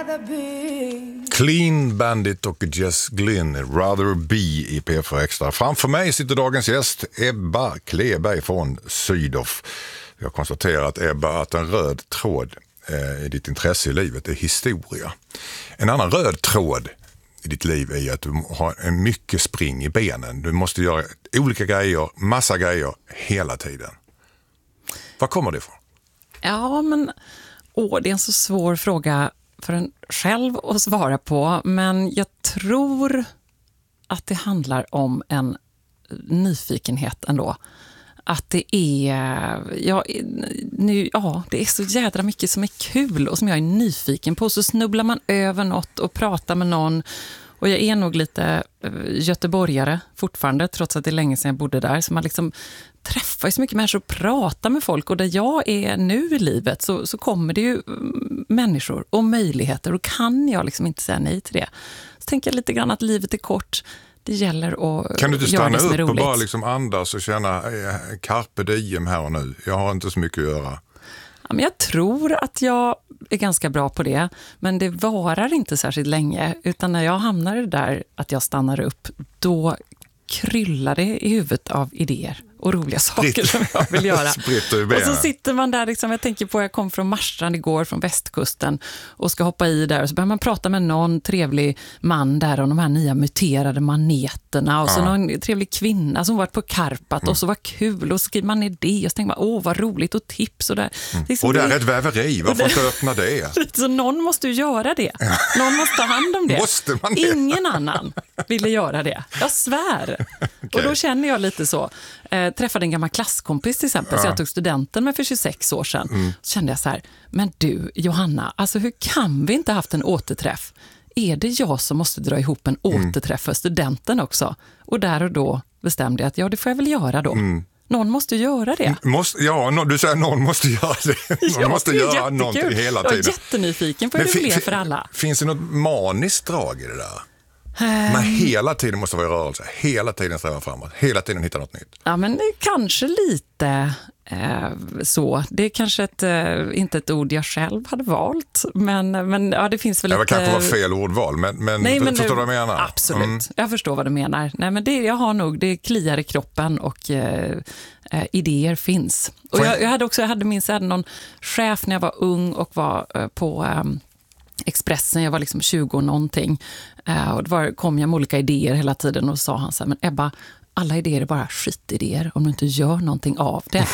Clean Bandit och Jess Glynn, Rather Be i P4 Extra. Framför mig sitter dagens gäst Ebba Kleberg från Sydow. Jag konstaterar att Ebba, att en röd tråd i ditt intresse i livet är historia. En annan röd tråd i ditt liv är att du har en mycket spring i benen. Du måste göra olika grejer, massa grejer hela tiden. Var kommer det ifrån? Ja, men det är en så svår fråga för en själv att svara på. Men jag tror att det handlar om en nyfikenhet ändå. Att det är, det är så jädra mycket som är kul och som jag är nyfiken på. Så snubblar man över något och pratar med någon. Och jag är nog lite göteborgare fortfarande, trots att det är länge sedan jag bodde där. Så man liksom träffar ju så mycket människor och pratar med folk. Och där jag är nu i livet så kommer det ju människor och möjligheter. Och kan jag liksom inte säga nej till det. Så tänker jag lite grann att livet är kort. Det gäller att kan du inte stanna upp roligt. Och bara liksom andas och känna carpe diem här och nu? Jag har inte så mycket att göra. Ja, men jag tror att jag är ganska bra på det. Men det varar inte särskilt länge. Utan när jag hamnar där att jag stannar upp, då kryllar det i huvudet av idéer och roliga saker som jag vill göra. Och så sitter man där, liksom, jag tänker på, jag kom från Marstrand igår från västkusten och ska hoppa i där och så börjar man prata med någon trevlig man där om de här nya muterade maneterna och så någon trevlig kvinna som varit på Karpat och så var kul och så skriver man ner det och så tänker man, vad roligt och tips och där. Liksom, och det är ett väveri, varför inte öppna det? Så någon måste ju göra det. Någon måste ta hand om det. Måste man det? Ingen annan ville göra det. Jag svär. Och då känner jag lite så. Träffade en gammal klasskompis till exempel, så jag tog studenten med för 26 år sedan. Så kände jag så här, men du Johanna, alltså hur kan vi inte haft en återträff? Är det jag som måste dra ihop en återträff för studenten också? Och där och då bestämde jag att det får jag väl göra då. Någon måste göra det. Du säger någon måste göra det. Någon måste göra någonting hela tiden. Jag är jättenyfiken på hur det blir för alla. Finns det något maniskt drag i det där? Man hela tiden måste vara i rörelse, hela tiden sträva framåt, hela tiden hitta något nytt. Ja, men kanske lite så. Det är kanske inte ett ord jag själv hade valt, men ja, det finns väl det kanske var fel ordval, men förstår du vad jag menar? Absolut, jag förstår vad du menar. Nej, men jag har nog, det kliar i kroppen och idéer finns. Och jag hade minst någon chef när jag var ung och var på Expressen, jag var liksom 20 och någonting. Och kom jag med olika idéer hela tiden och sa han så här, men Ebba, alla idéer är bara skitidéer om du inte gör någonting av det.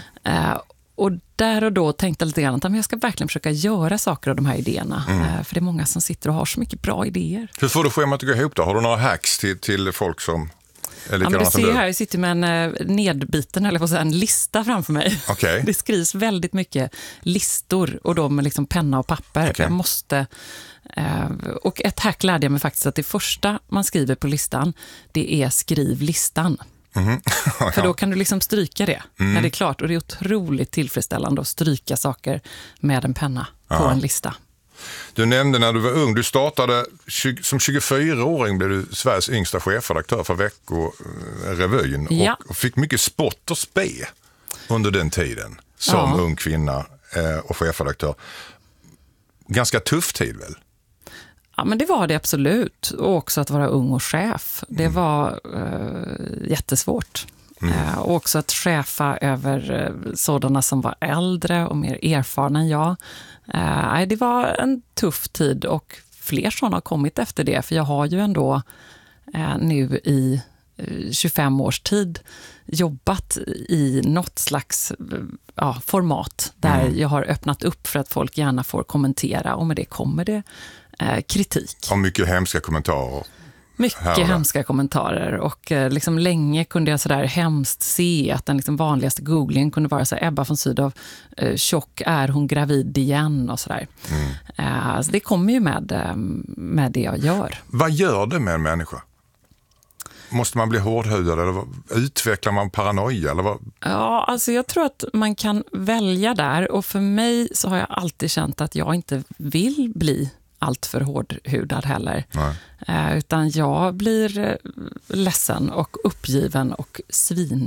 Och där och då tänkte jag lite grann att jag ska verkligen försöka göra saker av de här idéerna. För det är många som sitter och har så mycket bra idéer. Hur får du schemat att gå ihop då? Har du några hacks till folk som... Ja, men du ser här, jag sitter med en nedbiten, eller på en lista framför mig. Okay. Det skrivs väldigt mycket listor och de med liksom penna och papper. Okay. Jag måste... och ett hack lärde jag mig faktiskt att det första man skriver på listan, det är skriv listan. För då kan du liksom stryka det när det är klart. Och det är otroligt tillfredsställande att stryka saker med en penna på en lista. Du nämnde när du var ung, du startade som 24-åring, blev du Sveriges yngsta chefredaktör för Veckorevyn och fick mycket spott och spe under den tiden som ung kvinna och chefredaktör. Ganska tuff tid väl? Ja, men det var det absolut. Och också att vara ung och chef. Det var jättesvårt. Och också att chefa över sådana som var äldre och mer erfarna än jag. Det var en tuff tid och fler sådana har kommit efter det. För jag har ju ändå nu i 25 års tid jobbat i något slags format där jag har öppnat upp för att folk gärna får kommentera, och med det kommer det kritik. Och mycket hemska kommentarer. Mycket hemska kommentarer, och liksom länge kunde jag sådär hemskt se att den liksom vanligaste googlingen kunde vara så här, Ebba von Sydow, tjock, är hon gravid igen och sådär. Så det kommer ju med det jag gör. Vad gör det med en människa? Måste man bli hårdhudad eller utvecklar man paranoia? Eller vad? Ja, alltså jag tror att man kan välja där, och för mig så har jag alltid känt att jag inte vill bli allt för hårdhudad heller. Utan jag blir ledsen och uppgiven och svinarg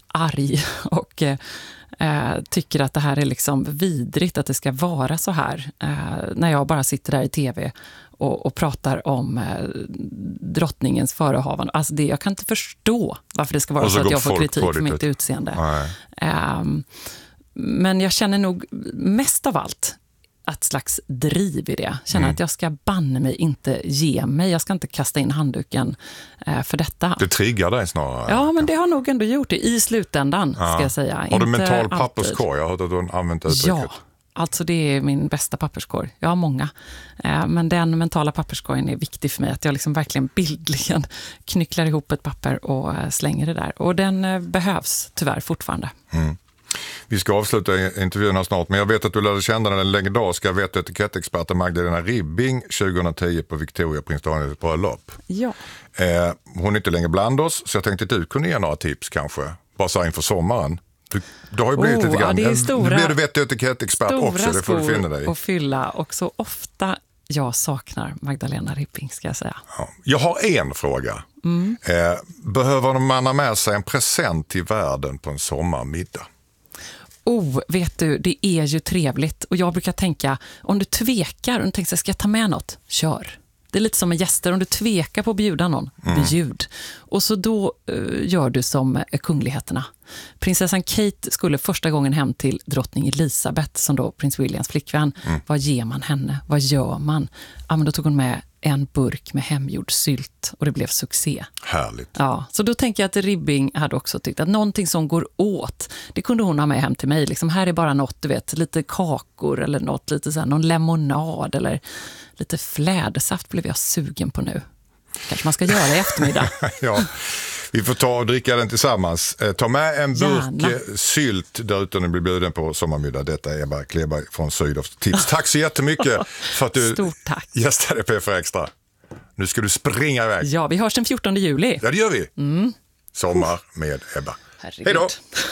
arg och tycker att det här är liksom vidrigt att det ska vara så här. När jag bara sitter där i tv och pratar om drottningens förehavande. Alltså jag kan inte förstå varför det ska vara så att jag får kritik för mitt utseende. Men jag känner nog mest av allt ett slags driv i det. Känner att jag ska banne mig inte ge mig. Jag ska inte kasta in handduken för detta. Det triggar dig snarare. Ja, men det har nog ändå gjort det i slutändan, ska jag säga. Har du mental papperskorg? Jag har hört att du har använt uttrycket. Ja, alltså det är min bästa papperskorg. Jag har många. Men den mentala papperskorgen är viktig för mig. Att jag liksom verkligen bildligen knycklar ihop ett papper och slänger det där. Och den behövs tyvärr fortfarande. Vi ska avsluta intervjun snart, men jag vet att du lärde känna den legendariska vett- och etikettexperten Magdalena Ribbing 2010 på Victoria Prins Daniels bröllop. Ja. Hon är inte längre bland oss, så jag tänkte att du kunde ge några tips kanske, bara så inför sommaren. Du har ju blivit lite grann. Nu blir du vett- och etikettexpert också, det får du finna dig. Och fylla, och så ofta jag saknar Magdalena Ribbing, ska jag säga. Ja. Jag har en fråga. Behöver man ha med sig en present till världen på en sommarmiddag? Vet du, det är ju trevligt. Och jag brukar tänka, om du tvekar och du tänker, ska jag ta med något? Kör. Det är lite som med gäster, om du tvekar på att bjuda någon, bjud. Och så då gör du som kungligheterna. Prinsessan Kate skulle första gången hem till drottning Elizabeth, som då prins Williams flickvän. Vad ger man henne? Vad gör man? Ja, men då tog hon med en burk med hemgjord sylt och det blev succé. Härligt. Ja, så då tänker jag att Ribbing hade också tyckt att någonting som går åt, det kunde hon ha med hem till mig. Liksom, här är bara något, du vet, lite kakor eller något, lite så här, någon lemonad eller lite flädersaft blev jag sugen på nu. Kanske man ska göra i eftermiddag. Ja, vi får ta och dricka den tillsammans. Ta med en burk sylt där ute när du blir bjuden på sommarmiddag. Detta är Ebba Kleberg från Sydow Tips. Tack så jättemycket för att du gästade P4 Extra. Nu ska du springa iväg. Ja, vi hörs den 14 juli. Ja, det gör vi. Sommar med Ebba. Herregud. Hej då!